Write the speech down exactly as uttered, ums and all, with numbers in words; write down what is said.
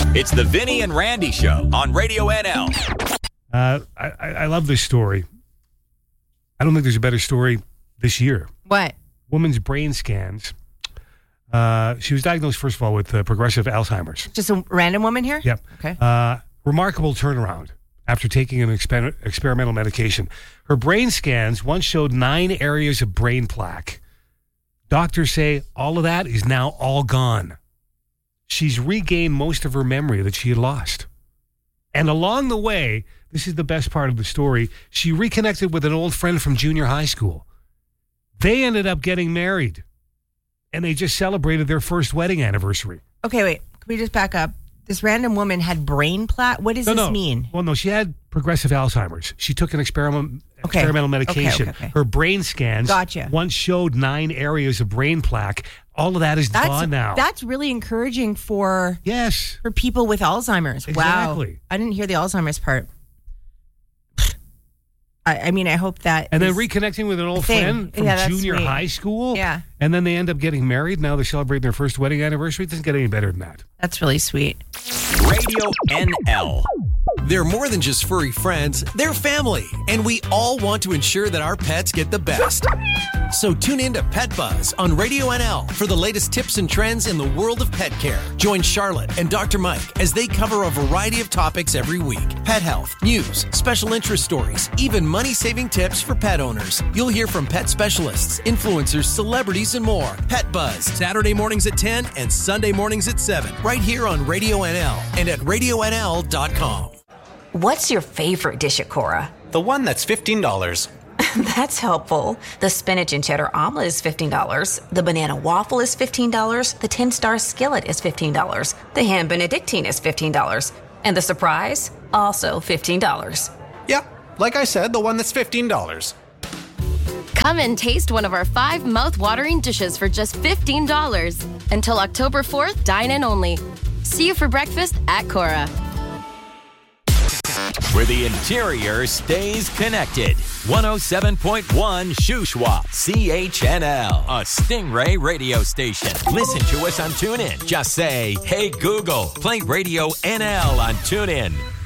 It's the Vinny and Randy Show on Radio N L. Uh, I, I love this story. I don't think there's a better story this year. What? Woman's brain scans. Uh, she was diagnosed, first of all, with uh, progressive Alzheimer's. Just a random woman here? Yep. Okay. Uh, remarkable turnaround after taking an exper- experimental medication. Her brain scans once showed nine areas of brain plaque. Doctors say all of that is now all gone. She's regained most of her memory that she had lost. And along the way, this is the best part of the story, she reconnected with an old friend from junior high school. They ended up getting married. And they just celebrated their first wedding anniversary. Okay, wait. Can we just back up? This random woman had brain plaque? What does no, this no. mean? Well, no, she had progressive Alzheimer's. She took an experiment, okay. experimental medication. Okay, okay, okay. Her brain scans gotcha. once showed nine areas of brain plaque. All of that is that's, gone now. That's really encouraging for yes for people with Alzheimer's. Exactly. Wow. I didn't hear the Alzheimer's part. I, I mean, I hope that. And then reconnecting with an old friend from yeah, junior sweet. high school. Yeah. And then they end up getting married. Now they're celebrating their first wedding anniversary. It doesn't get any better than that. That's really sweet. Radio N L. They're more than just furry friends, they're family, and we all want to ensure that our pets get the best. So tune in to Pet Buzz on Radio N L for the latest tips and trends in the world of pet care. Join Charlotte and Doctor Mike as they cover a variety of topics every week. Pet health, news, special interest stories, even money-saving tips for pet owners. You'll hear from pet specialists, influencers, celebrities, and more. Pet Buzz, Saturday mornings at ten and Sunday mornings at seven, right here on Radio N L and at radio n l dot com. What's your favorite dish at Cora? The one that's fifteen dollars. That's helpful. The spinach and cheddar omelet is fifteen dollars. The banana waffle is fifteen dollars. The ten-star skillet is fifteen dollars. The ham benedictine is fifteen dollars. And the surprise? Also fifteen dollars. Yeah, like I said, the one that's fifteen dollars. Come and taste one of our five mouth-watering dishes for just fifteen dollars. Until October fourth, dine in only. See you for breakfast at Cora. Where the interior stays connected. one oh seven point one Shuswap, C H N L, a Stingray radio station. Listen to us on TuneIn. Just say, hey Google, play Radio N L on TuneIn.